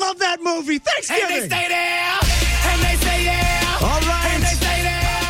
love that movie. Thanksgiving. And they stay there. And they stay there. All right. And they stay there.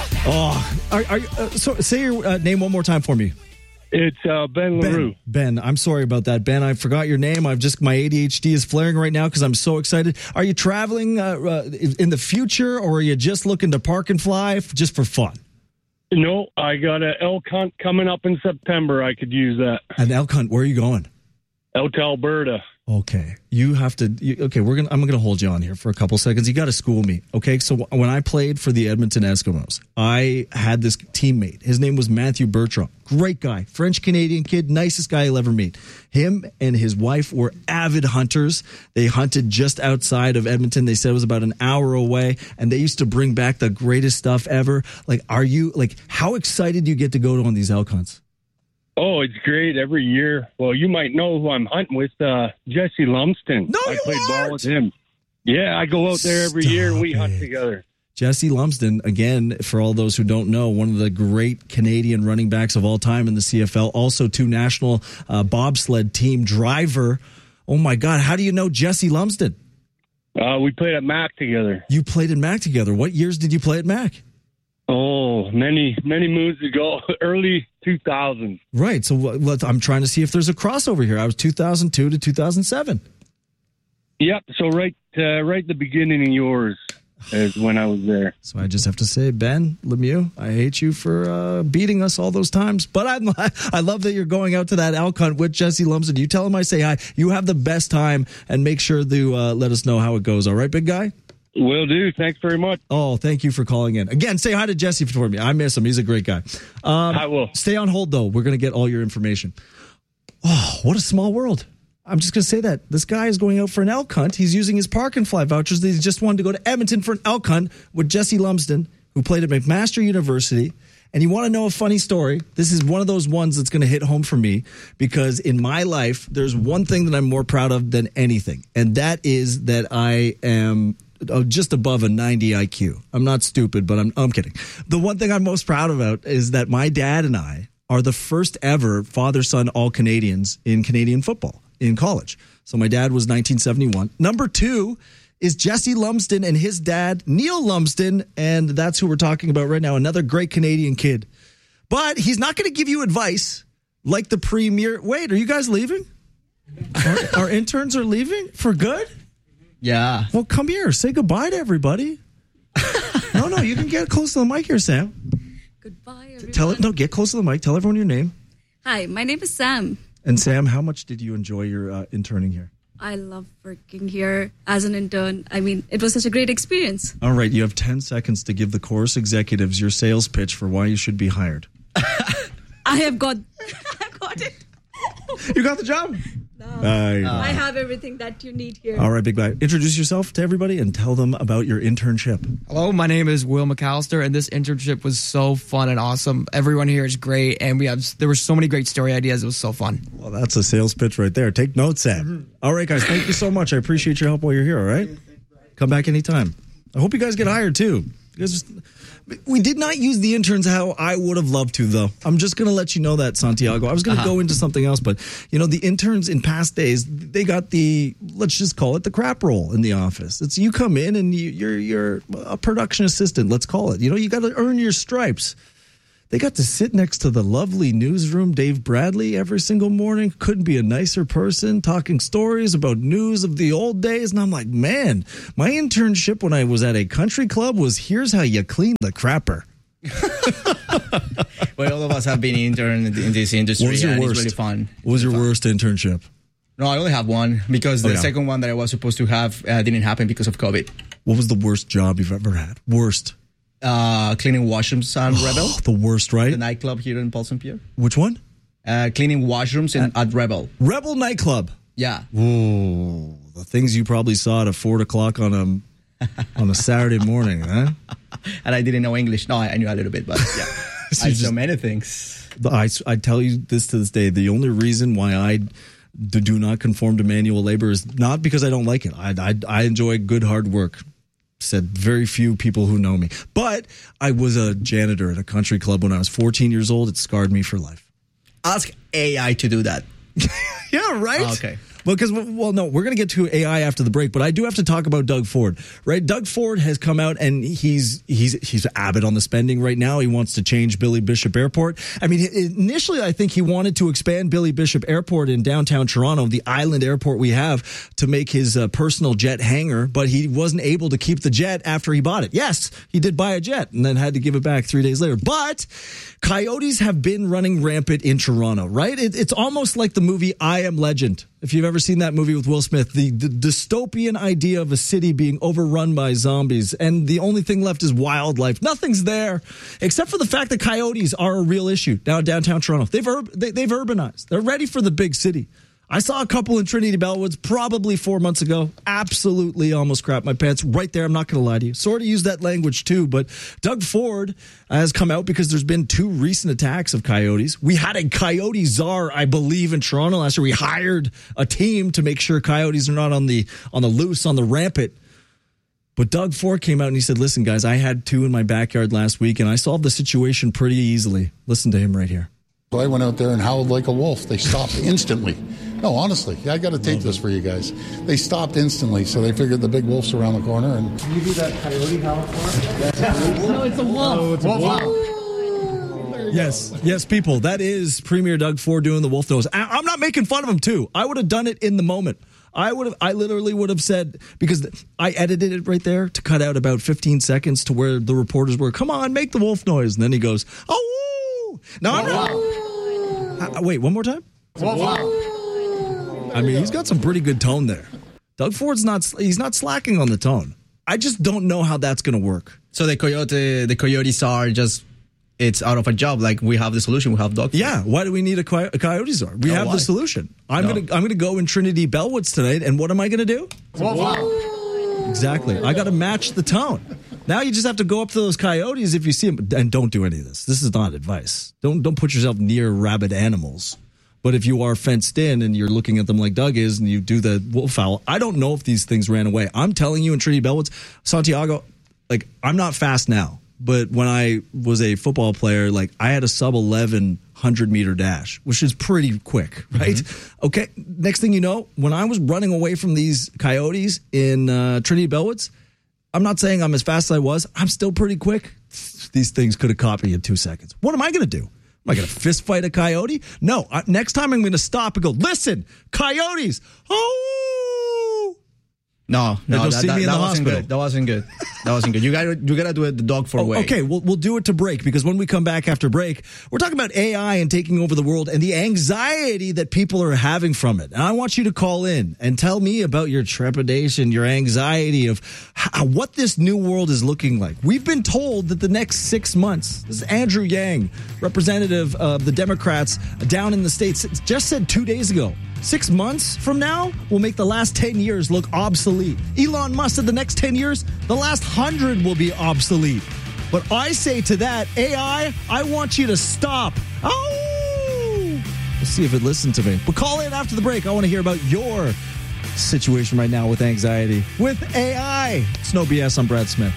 Oh, so say your name one more time for me. It's Ben LaRue. Ben, I'm sorry about that. Ben, I forgot your name. My ADHD is flaring right now because I'm so excited. Are you traveling in the future, or are you just looking to park and fly just for fun? No, I got an elk hunt coming up in September. I could use that. An elk hunt. Where are you going? Out to Alberta. Okay, you have to. I'm gonna hold you on here for a couple seconds. You got to school me, okay? So when I played for the Edmonton Eskimos, I had this teammate. His name was Matthew Bertrand. Great guy, French Canadian kid, nicest guy you'll ever meet. Him and his wife were avid hunters. They hunted just outside of Edmonton. They said it was about an hour away, and they used to bring back the greatest stuff ever. How excited do you get to go on these elk hunts? Oh, it's great every year. Well, you might know who I'm hunting with, Jesse Lumsden. No, I you played aren't. ball with him. Yeah, I go out there every year and we hunt together. Jesse Lumsden, again, for all those who don't know, one of the great Canadian running backs of all time in the CFL, also 2 national bobsled team driver. Oh, my God. How do you know Jesse Lumsden? We played at Mac together. You played at Mac together. What years did you play at Mac? Oh, many moons ago, early 2000s. Right. So I'm trying to see if there's a crossover here. I was 2002 to 2007. Yep. So right the beginning of yours is when I was there. So I just have to say, Ben Lemieux, I hate you for beating us all those times. But I love that you're going out to that elk hunt with Jesse Lumsden. You tell him I say hi. You have the best time, and make sure to let us know how it goes. All right, big guy? Will do. Thanks very much. Oh, thank you for calling in. Again, say hi to Jesse for me. I miss him. He's a great guy. I will. Stay on hold, though. We're going to get all your information. Oh, what a small world. I'm just going to say that. This guy is going out for an elk hunt. He's using his park and fly vouchers. He just wanted to go to Edmonton for an elk hunt with Jesse Lumsden, who played at McMaster University. And you want to know a funny story? This is one of those ones that's going to hit home for me, because in my life, there's one thing that I'm more proud of than anything. And that is that I am just above a 90 IQ. I'm not stupid, but I'm kidding. The one thing I'm most proud about is that my dad and I are the first ever father-son All-Canadians in Canadian football in college. So my dad was 1971. Number 2 is Jesse Lumsden and his dad, Neil Lumsden, and that's who we're talking about right now, another great Canadian kid. But he's not going to give you advice like the premier. Wait, are you guys leaving? Our interns are leaving for good? Yeah. Well, come here. Say goodbye to everybody. No, you can get close to the mic here, Sam. Goodbye, everyone. Get close to the mic. Tell everyone your name. Hi, my name is Sam. And Sam, how much did you enjoy your interning here? I love working here as an intern. I mean, it was such a great experience. All right, you have 10 seconds to give the Chorus executives your sales pitch for why you should be hired. I got it. You got the job? No. I have everything that you need here. All right, big guy. Introduce yourself to everybody and tell them about your internship. Hello, my name is Will McAllister, and this internship was so fun and awesome. Everyone here is great, and there were so many great story ideas. It was so fun. Well, that's a sales pitch right there. Take notes, Sam. Mm-hmm. All right, guys, thank you so much. I appreciate your help while you're here, all right? Come back anytime. I hope you guys get hired, too. We did not use the interns how I would have loved to, though. I'm just going to let you know that, Santiago. I was going to go into something else, but, the interns in past days, they got let's just call it the crap roll in the office. It's you come in and you're a production assistant, let's call it. You got to earn your stripes. They got to sit next to the lovely newsroom Dave Bradley every single morning. Couldn't be a nicer person, talking stories about news of the old days. And I'm like, man, my internship when I was at a country club was here's how you clean the crapper. Well, all of us have been interned in this industry, What was your and worst? it's really fun. What was your worst internship? No, I only have one because the second one that I was supposed to have didn't happen because of COVID. What was the worst job you've ever had? Worst? Cleaning washrooms on Rebel. The worst, right? The nightclub here in Paulson Pier. Which one? Cleaning washrooms at Rebel. Rebel nightclub. Yeah. Ooh, the things you probably saw at 4 o'clock on a Saturday morning, huh? And I didn't know English. No, I knew a little bit, but yeah. I saw many things. I tell you this to this day, the only reason why I do not conform to manual labor is not because I don't like it. I enjoy good hard work. Said very few people who know me. But I was a janitor at a country club when I was 14 years old. It scarred me for life. Ask AI to do that. Yeah, right? Oh, okay. Because, well, no, we're going to get to AI after the break, but I do have to talk about Doug Ford, right? Doug Ford has come out and he's avid on the spending right now. He wants to change Billy Bishop Airport. I mean, initially, I think he wanted to expand Billy Bishop Airport in downtown Toronto, the island airport we have, to make his personal jet hangar, but he wasn't able to keep the jet after he bought it. Yes, he did buy a jet and then had to give it back 3 days later. But coyotes have been running rampant in Toronto, right? It's almost like the movie I Am Legend. If you've ever seen that movie with Will Smith, the dystopian idea of a city being overrun by zombies, and the only thing left is wildlife. Nothing's there, except for the fact that coyotes are a real issue now in downtown Toronto. They've urbanized. They're ready for the big city. I saw a couple in Trinity Bellwoods probably 4 months ago. Absolutely almost crapped my pants right there. I'm not going to lie to you. Sort of use that language too, but Doug Ford has come out because there's been 2 recent attacks of coyotes. We had a coyote czar, I believe, in Toronto last year. We hired a team to make sure coyotes are not on the loose, on the rampant. But Doug Ford came out and he said, listen, guys, I had 2 in my backyard last week and I solved the situation pretty easily. Listen to him right here. So I went out there and howled like a wolf. They stopped instantly. No, honestly, I got to tape this for you guys. They stopped instantly, so they figured the big wolf's around the corner. And Can you do that coyote howl for? No, it's a wolf. Oh, it's a wolf. Yes, people. That is Premier Doug Ford doing the wolf nose. I'm not making fun of him, too. I would have done it in the moment. I literally would have said, because I edited it right there to cut out about 15 seconds to where the reporters were, come on, make the wolf noise. And then he goes, oh, woo. No, I'm not. Wait, one more time? I mean, he's got some pretty good tone there. Doug Ford's not slacking on the tone. I just don't know how that's going to work. So the coyotes are just, it's out of a job. Like, we have the solution. We have Doug Ford. Yeah. Why do we need a coyote czar? We have the solution. I'm gonna go in Trinity Bellwoods tonight, and what am I gonna do? Exactly. I got to match the tone. Now you just have to go up to those coyotes if you see them, and don't do any of this. This is not advice. Don't put yourself near rabid animals. But if you are fenced in and you're looking at them like Doug is and you do the wolf howl, I don't know if these things ran away. I'm telling you in Trinity Bellwoods, Santiago, like, I'm not fast now. But when I was a football player, like, I had a sub-11 100-meter dash, which is pretty quick, right? Mm-hmm. Okay, next thing you know, when I was running away from these coyotes in Trinity Bellwoods, I'm not saying I'm as fast as I was. I'm still pretty quick. These things could have caught me in 2 seconds. What am I going to do? Am I going to fist fight a coyote? No. Next time I'm going to stop and go, listen, coyotes. Oh! No, that wasn't good. That wasn't good. You gotta do it the Doug Ford way. Okay, we'll do it to break, because when we come back after break, we're talking about AI and taking over the world and the anxiety that people are having from it. And I want you to call in and tell me about your trepidation, your anxiety of what this new world is looking like. We've been told that the next 6 months, this is Andrew Yang, representative of the Democrats down in the States, just said 2 days ago, 6 months from now will make the last 10 years look obsolete. Elon Musk said the next 10 years, the last 100 will be obsolete. But I say to that, AI, I want you to stop. Oh! Let's see if it listens to me. But call in after the break. I want to hear about your situation right now with anxiety. With AI. It's No BS. I'm Brad Smith.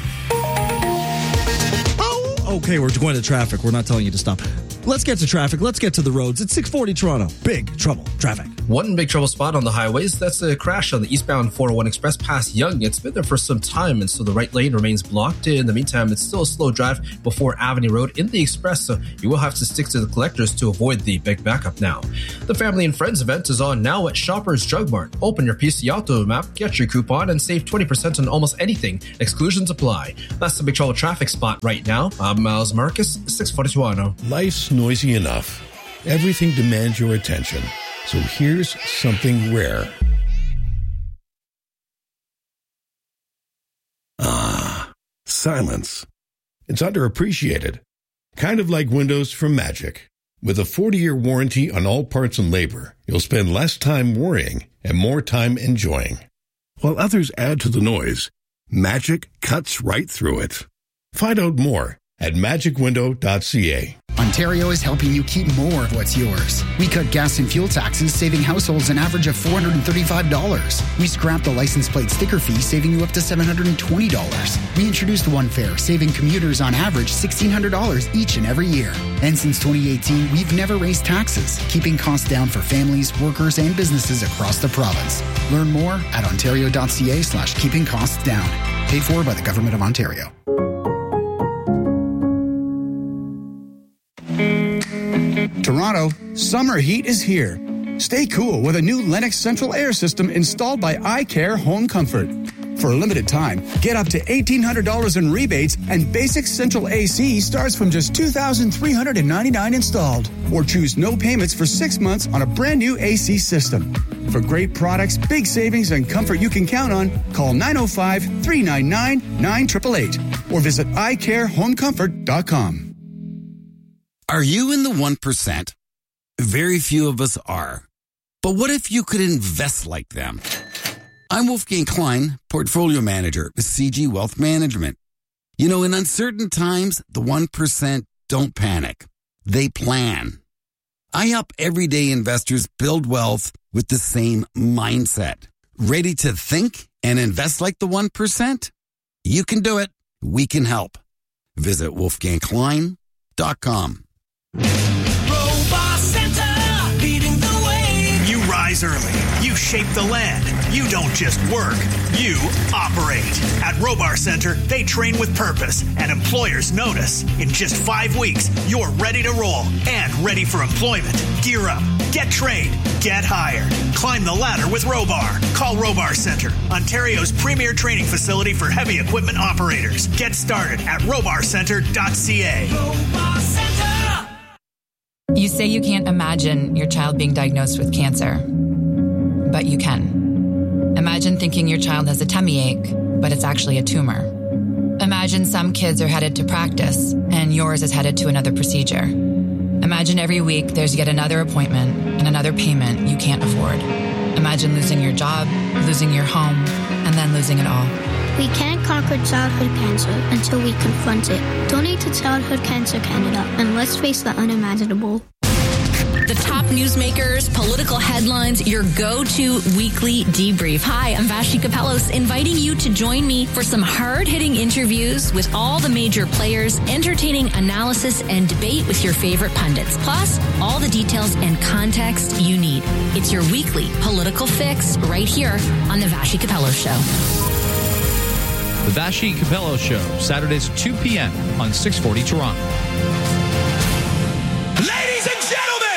Oh! Okay, we're going to traffic. We're not telling you to stop. Let's get to traffic. Let's get to the roads. It's 640 Toronto. Big trouble. Traffic. One big trouble spot on the highways. That's a crash on the eastbound 401 Express past Yonge. It's been there for some time, and so the right lane remains blocked. In the meantime, it's still a slow drive before Avenue Road in the Express, so you will have to stick to the collectors to avoid the big backup now. The Family and Friends event is on now at Shoppers Drug Mart. Open your PC Auto map, get your coupon, and save 20% on almost anything. Exclusions apply. That's the big trouble traffic spot right now. I'm Miles Marcus, 640 Toronto. Life's noisy enough. Everything demands your attention. So here's something rare. Silence. It's underappreciated. Kind of like Windows from Magic. With a 40-year warranty on all parts and labor, you'll spend less time worrying and more time enjoying. While others add to the noise, Magic cuts right through it. Find out more at magicwindow.ca. Ontario is helping you keep more of what's yours. We cut gas and fuel taxes, saving households an average of $435. We scrapped the license plate sticker fee, saving you up to $720. We introduced One Fare, saving commuters on average $1,600 each and every year. And since 2018, we've never raised taxes, keeping costs down for families, workers, and businesses across the province. Learn more at ontario.ca/keeping costs down. Paid for by the Government of Ontario. Toronto, summer heat is here. Stay cool with a new Lennox central air system installed by iCare Home Comfort. For a limited time, get up to $1,800 in rebates, and basic central AC starts from just $2,399 installed. Or choose no payments for 6 months on a brand new AC system. For great products, big savings, and comfort you can count on, call 905-399-9888 or visit iCareHomeComfort.com. Are you in the 1%? Very few of us are. But what if you could invest like them? I'm Wolfgang Klein, Portfolio Manager with CG Wealth Management. You know, in uncertain times, the 1% don't panic. They plan. I help everyday investors build wealth with the same mindset. Ready to think and invest like the 1%? You can do it. We can help. Visit wolfgangklein.com. Robot Center, leading the way. You rise early. You shape the land. You don't just work. You operate. At Robar Center, they train with purpose, and employers notice. In just 5 weeks, you're ready to roll and ready for employment. Gear up. Get trained. Get hired. Climb the ladder with Robar. Call Robar Center, Ontario's premier training facility for heavy equipment operators. Get started at robarcenter.ca. Robot Center. You say you can't imagine your child being diagnosed with cancer, but you can. Imagine thinking your child has a tummy ache, but it's actually a tumor. Imagine some kids are headed to practice and yours is headed to another procedure. Imagine every week there's yet another appointment and another payment you can't afford. Imagine losing your job, losing your home, and then losing it all. We can't conquer childhood cancer until we confront it. Donate to Childhood Cancer Canada and let's face the unimaginable. The top newsmakers, political headlines, your go-to weekly debrief. Hi, I'm Vashi Kapellos, inviting you to join me for some hard-hitting interviews with all the major players, entertaining analysis and debate with your favorite pundits, plus all the details and context you need. It's your weekly political fix right here on The Vashi Kapellos Show. The Vashi Kapellos Show, Saturdays at 2 p.m. on 640 Toronto. Ladies and gentlemen,